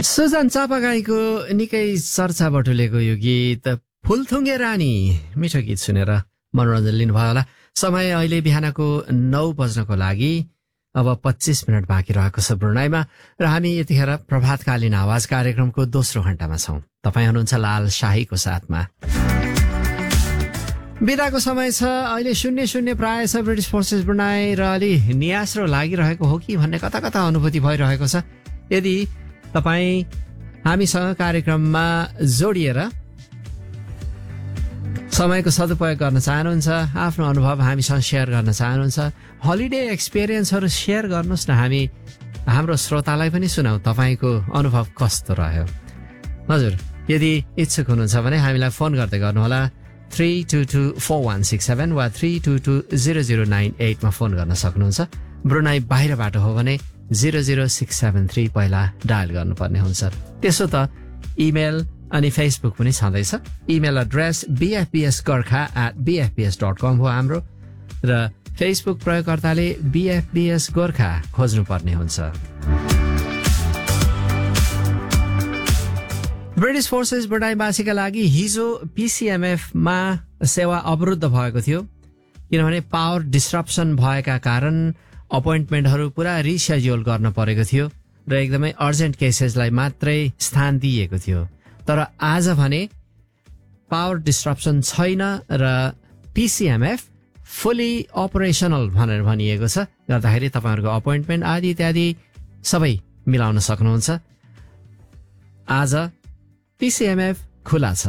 सुजन चापागाईको निकै चर्चा बटुलेको यो गीत फुलथुङ्गे रानी मिठो गीत सुनेर मनोरञ्जन लिनुभयो होला। समय अहिले बिहानको 9 बज्नको लागि अब 25 मिनट बाँकी रहेको छ ब्रुनाईमा र हामी यतिखेर प्रभातकालीन आवाज कार्यक्रमको दोस्रो घण्टामा छौं। तपाईँ हुनुहुन्छ लाल शाहीको साथमा। बिदाको समय छ। अहिले 0-0 प्राय छ ब्रिटिस फोर्सेस ब्रुनाई र अलि नियास्रो लागिरहेको हो कि भन्ने कता कता अनुभूति भइरहेको छ। यदि तपाईँ हामीसँग कार्यक्रममा जोडिएर समयको सदुपयोग गर्न चाहनुहुन्छ, आफ्नो अनुभव हामीसँग सेयर गर्न चाहनुहुन्छ, हलिडे एक्सपिरियन्सहरू सेयर गर्नुहोस् न। हामी हाम्रो श्रोतालाई पनि सुनाऊ तपाईँको अनुभव कस्तो रह्यो। हजुर, यदि इच्छुक हुनुहुन्छ भने हामीलाई फोन गर्दै गर्नुहोला 3224167 वा 3220098 मा फोन गर्न सक्नुहुन्छ। ब्रुनाई बाहिरबाट हो भने 00673 पहिला डायल गर्नुपर्ने हुन्छ। त्यसो त इमेल अनि फेसबुक पनि छँदैछ। इमेल एड्रेस bfbsgorkha@bfbs.com हो हाम्रो र फेसबुक प्रयोगकर्ताले BFBS गोर्खा खोज्नुपर्ने हुन्छ। ब्रिटिस फोर्सेस ब्रुनाईवासीका लागि हिजो PCMF-मा सेवा अवरुद्ध भएको थियो, किनभने पावर डिस्ट्रप्सन भएका कारण अपोइन्टमेन्टहरू पुरा रिसेड्युल गर्न परेको थियो र एकदमै अर्जेन्ट केसेसलाई मात्रै स्थान दिइएको थियो। तर आज भने पावर डिस्ट्रप्सन छैन र PCMF फुल्ली अपरेसनल भनेर भनिएको छ, गर्दाखेरि तपाईँहरूको अपोइन्टमेन्ट आदि इत्यादि सबै मिलाउन सक्नुहुन्छ। आज PCMF खुला छ।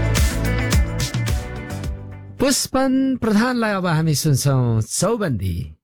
पुष्पन प्रधानलाई अब हामी सुन्छौं चौबन्दी।